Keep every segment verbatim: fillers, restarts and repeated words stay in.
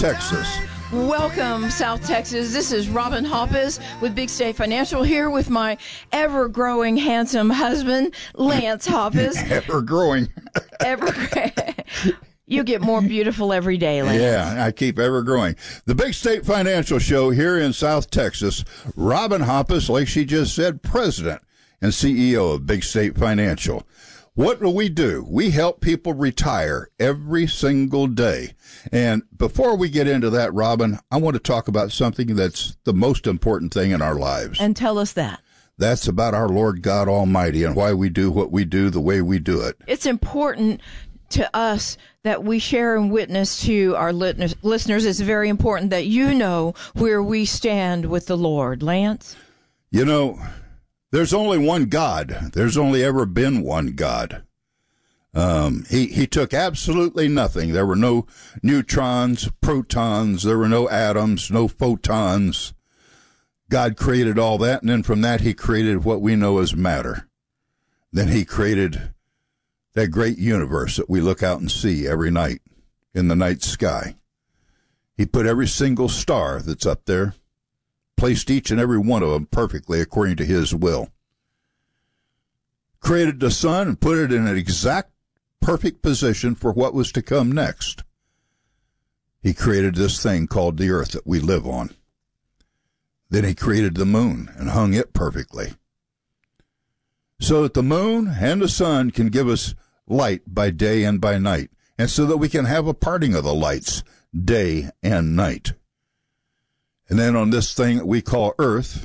Texas. Welcome, South Texas. This is Robin Hoppus with Big State Financial here with my ever-growing, handsome husband, Lance Hoppus. Ever-growing. Ever You get more beautiful every day, Lance. Yeah, I keep ever-growing. The Big State Financial Show here in South Texas. Robin Hoppus, like she just said, president and C E O of Big State Financial. What do we do? We help people retire every single day. And before we get into that, Robin, I want to talk about something that's the most important thing in our lives. And tell us that. That's about our Lord God Almighty and why we do what we do the way we do it. It's important to us that we share and witness to our listeners. It's very important that you know where we stand with the Lord. Lance? You know, there's only one God. There's only ever been one God. Um, he, he took absolutely nothing. There were no neutrons, protons. There were no atoms, no photons. God created all that, and then from that he created what we know as matter. Then he created that great universe that we look out and see every night in the night sky. He put every single star that's up there, placed each and every one of them perfectly according to his will. Created the sun and put it in an exact perfect position for what was to come next. He created this thing called the earth that we live on. Then he created the moon and hung it perfectly. So that the moon and the sun can give us light by day and by night, and so that we can have a parting of the lights day and night. And then on this thing that we call earth,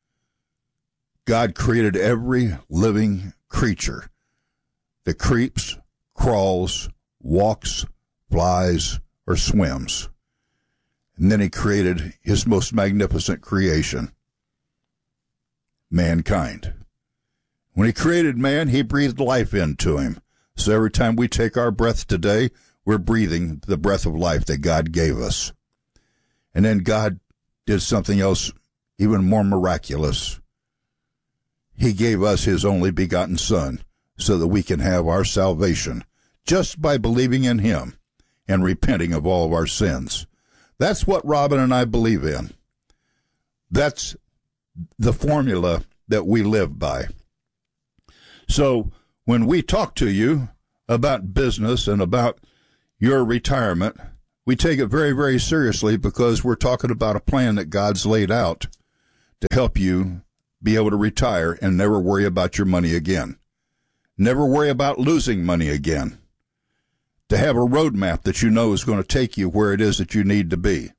God created every living creature that creeps, crawls, walks, flies, or swims. And then he created his most magnificent creation, mankind. When he created man, he breathed life into him. So every time we take our breath today, we're breathing the breath of life that God gave us. And then God did something else even more miraculous. He gave us his only begotten Son so that we can have our salvation just by believing in him and repenting of all of our sins. That's what Robin and I believe in. That's the formula that we live by. So when we talk to you about business and about your retirement, we take it very, very seriously because we're talking about a plan that God's laid out to help you be able to retire and never worry about your money again. Never worry about losing money again. To have a roadmap that you know is going to take you where it is that you need to be.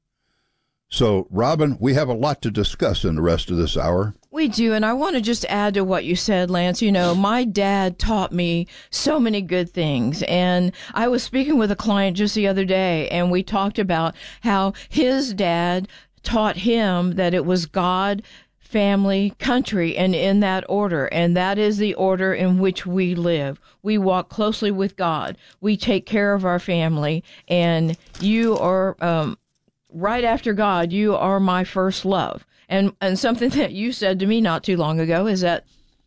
So, Robin, we have a lot to discuss in the rest of this hour. We do, and I want to just add to what you said, Lance. You know, my dad taught me so many good things, and I was speaking with a client just the other day, and we talked about how his dad taught him that it was God, family, country, and in that order. And that is the order in which we live. We walk closely with God. We take care of our family. And you are, um, right after God, you are my first love. And, and something that you said to me not too long ago is that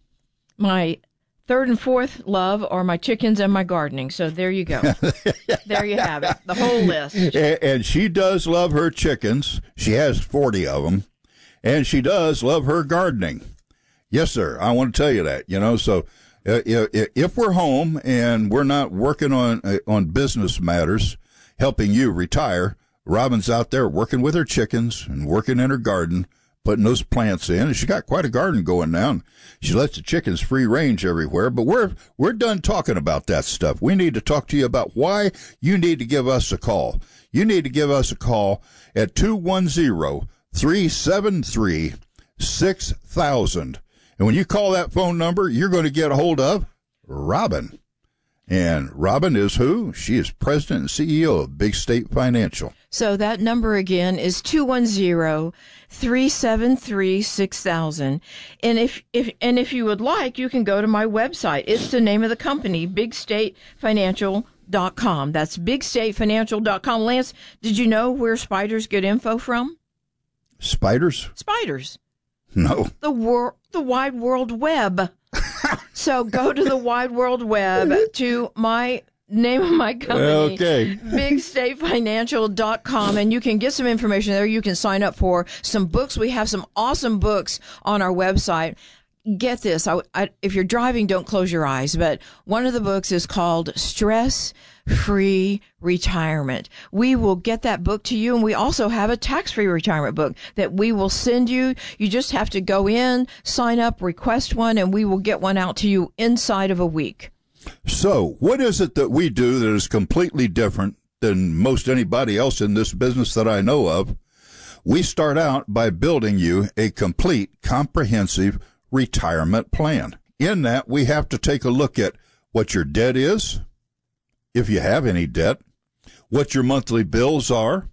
my third and fourth love are my chickens and my gardening. So there you go. There you have it. The whole list. And she does love her chickens. She has forty of them. And she does love her gardening. Yes, sir. I want to tell you that, you know, so uh, if we're home and we're not working on uh, on business matters, helping you retire, Robin's out there working with her chickens and working in her garden, putting those plants in. And she got quite a garden going now. And she lets the chickens free range everywhere. But we're we're done talking about that stuff. We need to talk to you about why you need to give us a call. You need to give us a call at two one zero, three seven three, six thousand. And when you call that phone number, you're going to get a hold of Robin. And Robin is who? She is president and C E O of Big State Financial. So that number again is two one zero, three seven three, six thousand. And if, if, and if you would like, you can go to my website. It's the name of the company, big state financial dot com. That's big state financial dot com. Lance, did you know where spiders get info from? Spiders? Spiders. No. The wor- the wide world web. So go to the wide world web to my name of my company. Okay. big state financial dot com, and you can get some information there. You can sign up for some books. We have some awesome books on our website. Get this. I, I, if you're driving, don't close your eyes. But one of the books is called Stress-Free Retirement. We will get that book to you, and we also have a tax-free retirement book that we will send you. You just have to go in, sign up, request one, and we will get one out to you inside of a week. So what is it that we do that is completely different than most anybody else in this business that I know of? We start out by building you a complete, comprehensive retirement plan. In that, we have to take a look at what your debt is, if you have any debt, what your monthly bills are.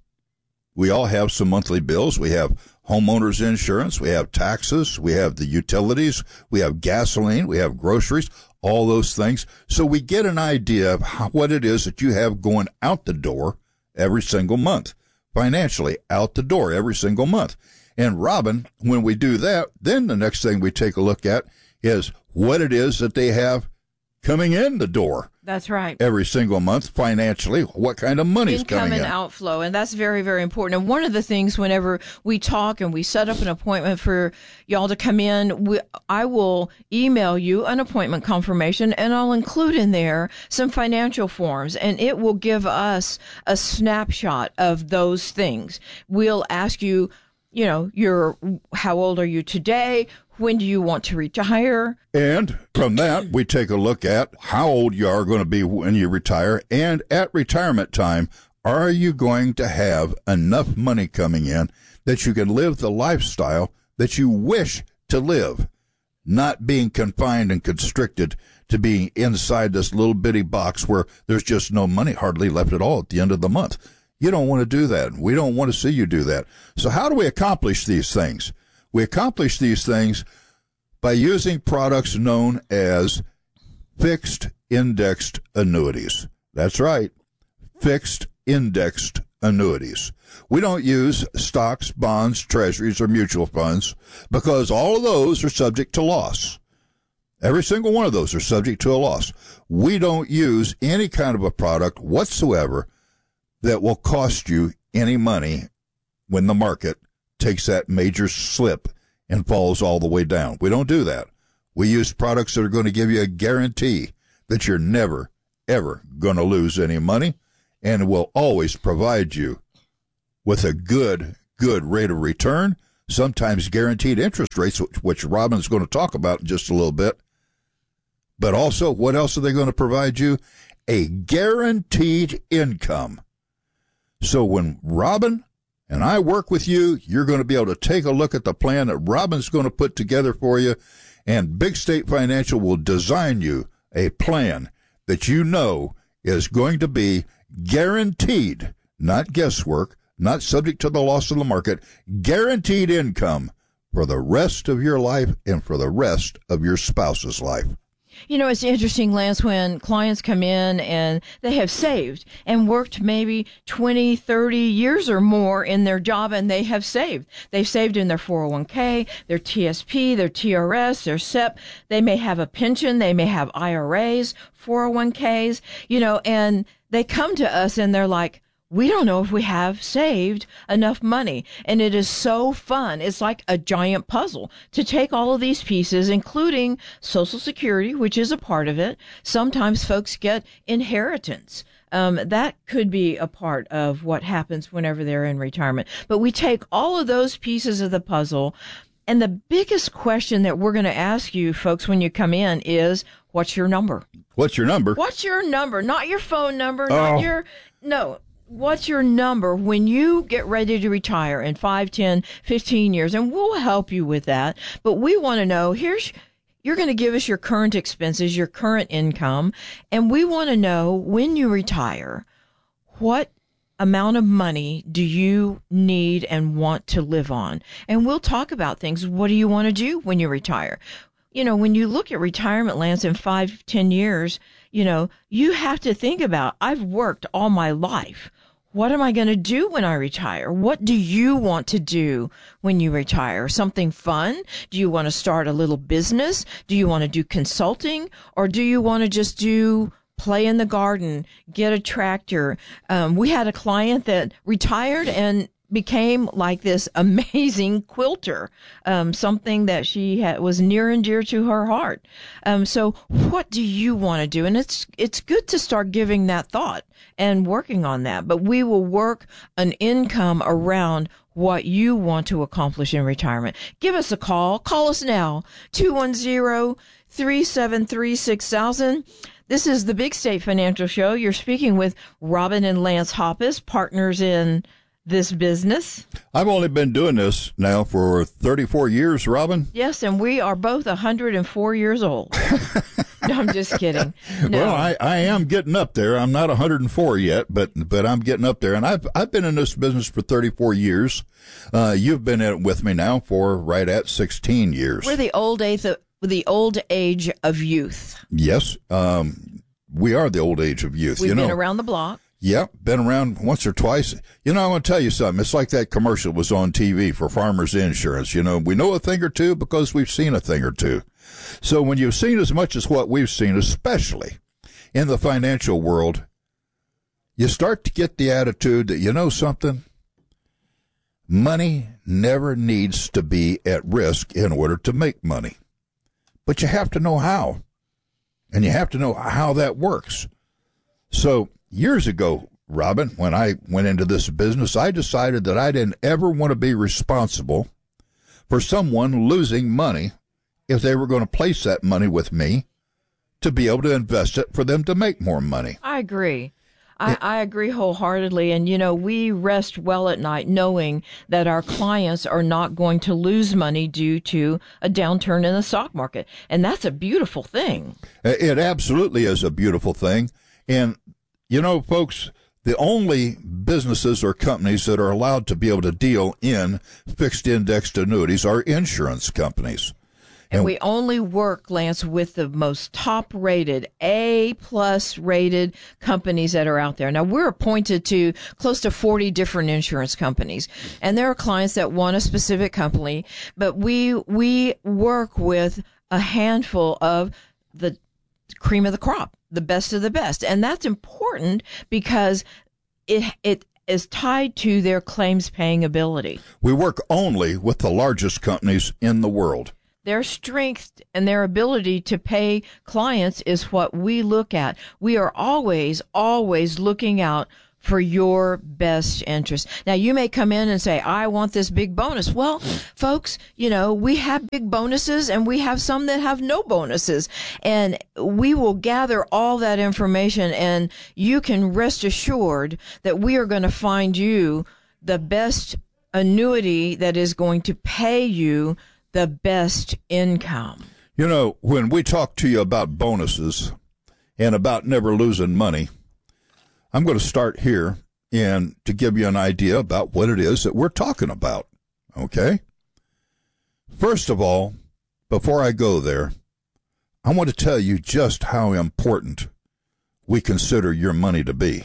We all have some monthly bills. We have homeowners insurance, we have taxes, we have the utilities, we have gasoline, we have groceries, all those things. So we get an idea of how, what it is that you have going out the door every single month, financially out the door every single month. And Robin, when we do that, then the next thing we take a look at is what it is that they have coming in the door. That's right. Every single month financially, what kind of money is coming in. Income and outflow, and that's very, very important. And one of the things whenever we talk and we set up an appointment for y'all to come in, we, I will email you an appointment confirmation, and I'll include in there some financial forms, and it will give us a snapshot of those things. We'll ask you, you know, your how old are you today? When do you want to retire? And from that, we take a look at how old you are going to be when you retire. And at retirement time, are you going to have enough money coming in that you can live the lifestyle that you wish to live, not being confined and constricted to being inside this little bitty box where there's just no money hardly left at all at the end of the month? You don't want to do that. We don't want to see you do that. So how do we accomplish these things? We accomplish these things by using products known as fixed indexed annuities. That's right, fixed indexed annuities. We don't use stocks, bonds, treasuries, or mutual funds because all of those are subject to loss. Every single one of those are subject to a loss. We don't use any kind of a product whatsoever that will cost you any money when the market takes that major slip and falls all the way down. We don't do that. We use products that are going to give you a guarantee that you're never, ever going to lose any money and will always provide you with a good, good rate of return, sometimes guaranteed interest rates, which Robin's going to talk about in just a little bit. But also, what else are they going to provide you? A guaranteed income. So when Robin and I work with you, you're going to be able to take a look at the plan that Robin's going to put together for you, and Big State Financial will design you a plan that you know is going to be guaranteed, not guesswork, not subject to the loss of the market, guaranteed income for the rest of your life and for the rest of your spouse's life. You know, it's interesting, Lance, when clients come in and they have saved and worked maybe twenty, thirty years or more in their job, and they have saved. They've saved in their four oh one k, their T S P, their T R S, their S E P. They may have a pension. They may have I R As, four oh one k's, you know, and they come to us and they're like, we don't know if we have saved enough money. And it is so fun. It's like a giant puzzle to take all of these pieces, including Social Security, which is a part of it. Sometimes folks get inheritance. Um, that could be a part of what happens whenever they're in retirement. But we take all of those pieces of the puzzle. And the biggest question that we're going to ask you folks when you come in is, what's your number? What's your number? What's your number? Not your phone number, Oh. not your, no. What's your number when you get ready to retire in five, ten, fifteen years? And we'll help you with that. But we want to know, here's, you're going to give us your current expenses, your current income. And we want to know when you retire, what amount of money do you need and want to live on? And we'll talk about things. What do you want to do when you retire? You know, when you look at retirement, Lance, in five, ten years, you know, you have to think about, I've worked all my life. What am I going to do when I retire? What do you want to do when you retire? Something fun? Do you want to start a little business? Do you want to do consulting? Or do you want to just do play in the garden, get a tractor. Um, we had a client that retired and became like this amazing quilter, um, something that she had, was near and dear to her heart. Um, so what do you want to do? And it's, it's good to start giving that thought and working on that, but we will work an income around what you want to accomplish in retirement. Give us a call. Call us now, two one zero, three seven three, six thousand. This is the Big State Financial Show. You're speaking with Robin and Lance Hoppus, partners in this business. I've only been doing this now for thirty-four years, Robin. Yes, and we are both one hundred four years old. No, I'm just kidding. No. Well, I, I am getting up there. I'm not one hundred four yet, but but I'm getting up there. And I've I've been in this business for thirty-four years. Uh, you've been in it with me now for right at sixteen years. We're the old age of, the old age of youth. Yes, um, we are the old age of youth. We've you know. been around the block. Yep, been around once or twice. You know, I want to tell you something. It's like that commercial was on T V for Farmers Insurance. You know, we know a thing or two because we've seen a thing or two. So when you've seen as much as what we've seen, especially in the financial world, you start to get the attitude that, you know something, money never needs to be at risk in order to make money. But you have to know how, and you have to know how that works. So years ago, Robin, when I went into this business, I decided that I didn't ever want to be responsible for someone losing money if they were going to place that money with me to be able to invest it for them to make more money. I agree. I, I agree wholeheartedly. And, you know, we rest well at night knowing that our clients are not going to lose money due to a downturn in the stock market. And that's a beautiful thing. It absolutely is a beautiful thing. And, you know, folks, the only businesses or companies that are allowed to be able to deal in fixed indexed annuities are insurance companies. And we only work, Lance, with the most top-rated, A-plus rated companies that are out there. Now, we're appointed to close to forty different insurance companies, and there are clients that want a specific company, but we we work with a handful of the cream of the crop, the best of the best, and that's important because it it is tied to their claims-paying ability. We work only with the largest companies in the world. Their strength and their ability to pay clients is what we look at. We are always, always looking out for your best interest. Now, you may come in and say, I want this big bonus. Well, folks, you know, we have big bonuses and we have some that have no bonuses. And we will gather all that information, and you can rest assured that we are going to find you the best annuity that is going to pay you the best income. You know, when we talk to you about bonuses and about never losing money, I'm going to start here and to give you an idea about what it is that we're talking about, okay? First of all, before I go there, I want to tell you just how important we consider your money to be.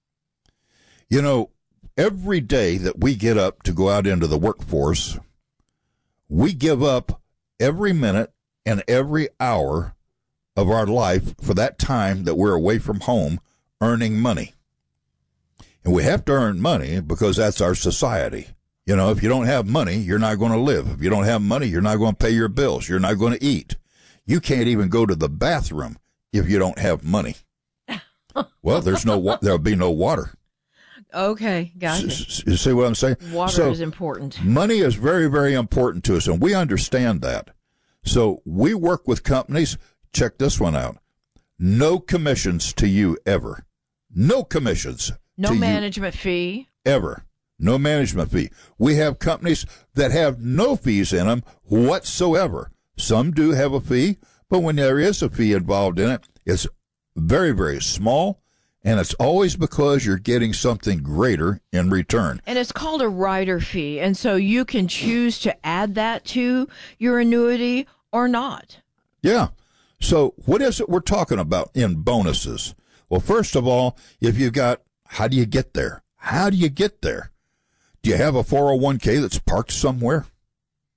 You know, every day that we get up to go out into the workforce, we give up every minute and every hour of our life for that time that we're away from home earning money. And we have to earn money because that's our society. You know, if you don't have money, you're not going to live. If you don't have money, you're not going to pay your bills. You're not going to eat. You can't even go to the bathroom if you don't have money. Well, there's no wa- there'll be no water. Okay, gotcha. S- you see what I'm saying? Water so, is important. Money is very, very important to us, and we understand that. So we work with companies. Check this one out. No commissions to you ever. No commissions. No to management you fee. Ever. No management fee. We have companies that have no fees in them whatsoever. Some do have a fee, but when there is a fee involved in it, it's very, very small. And it's always because you're getting something greater in return. And it's called a rider fee. And so you can choose to add that to your annuity or not. Yeah. So what is it we're talking about in bonuses? Well, first of all, if you've got, how do you get there? How do you get there? Do you have a four oh one k that's parked somewhere?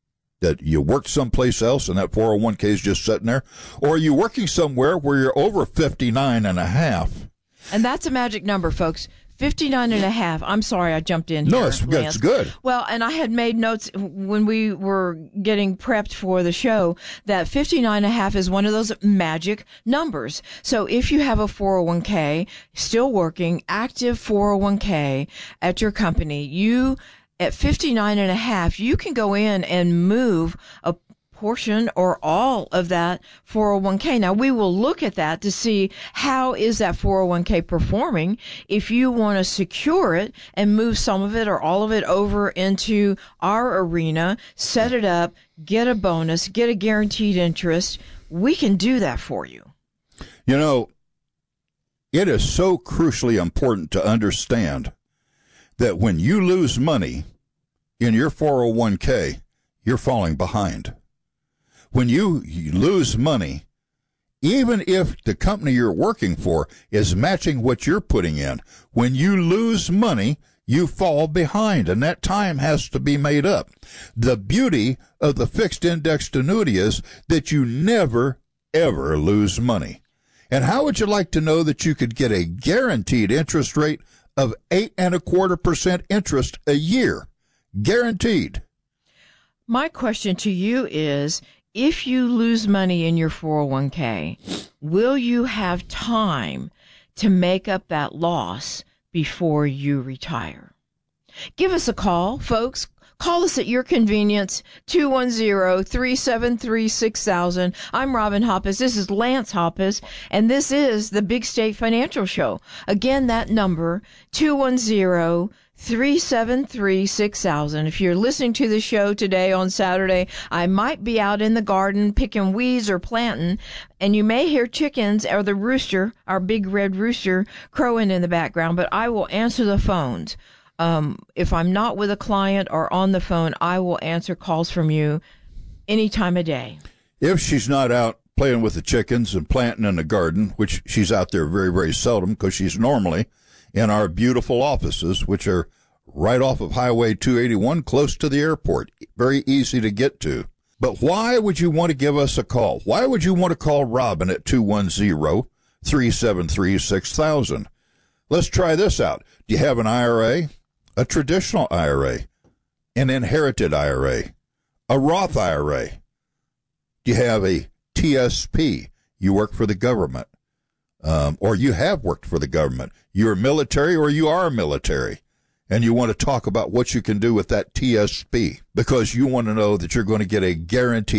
that you work someplace else and that four oh one k is just sitting there? Or are you working somewhere where you're over fifty-nine and a half? And that's a magic number, folks. fifty-nine and a half. I'm sorry I jumped in no, here. No, it's, it's good. Well, and I had made notes when we were getting prepped for the show that fifty-nine and a half is one of those magic numbers. So if you have a four oh one k, still working, active four oh one k at your company, you, at fifty-nine and a half, you can go in and move a portion or all of that four oh one k. Now, we will look at that to see how is that four oh one k performing. If you want to secure it and move some of it or all of it over into our arena, set it up, get a bonus, get a guaranteed interest, we can do that for you. You know, it is so crucially important to understand that when you lose money in your four oh one k, you're falling behind. When you lose money, even if the company you're working for is matching what you're putting in, when you lose money, you fall behind, and that time has to be made up. The beauty of the fixed indexed annuity is that you never, ever lose money. And how would you like to know that you could get a guaranteed interest rate of eight and a quarter percent interest a year? Guaranteed. My question to you is, if you lose money in your four oh one k, will you have time to make up that loss before you retire? Give us a call, folks. Call us at your convenience, two one zero, three seven three, six thousand. I'm Robin Hoppus. This is Lance Hoppus, and this is the Big State Financial Show. Again, that number, two one zero, three seven three, six thousand. If you're listening to the show today on Saturday, I might be out in the garden picking weeds or planting, and you may hear chickens or the rooster, our big red rooster, crowing in the background, but I will answer the phones. Um, if I'm not with a client or on the phone, I will answer calls from you any time of day. If she's not out playing with the chickens and planting in the garden, which she's out there very, very seldom because she's normally in our beautiful offices, which are right off of Highway two eighty-one, close to the airport. Very easy to get to. But why would you want to give us a call? Why would you want to call Robin at two one zero, three seven three, six thousand? Let's try this out. Do you have an I R A? A traditional I R A? An inherited I R A? A Roth I R A? Do you have a T S P? You work for the government. Um, or you have worked for the government. You're military or you are military. And you want to talk about what you can do with that T S P because you want to know that you're going to get a guaranteed